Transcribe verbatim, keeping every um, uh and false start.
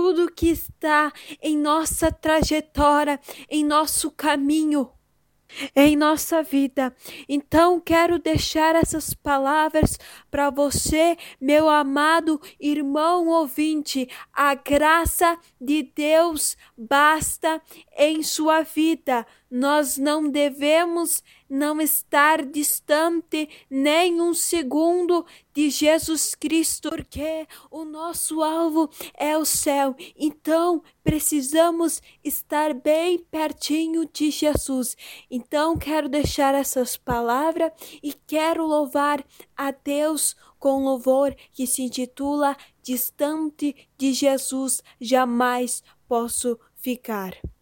tudo que está em nossa trajetória, em nosso caminho, em nossa vida. Então quero deixar essas palavras para você, meu amado irmão ouvinte. A graça de Deus basta em sua vida. Nós não devemos não estar distante nem um segundo de Jesus Cristo, porque o nosso alvo é o céu. Então precisamos estar bem pertinho de Jesus. Então quero deixar essas palavras e quero louvar a Deus com louvor que se intitula Distante de Jesus jamais posso ficar.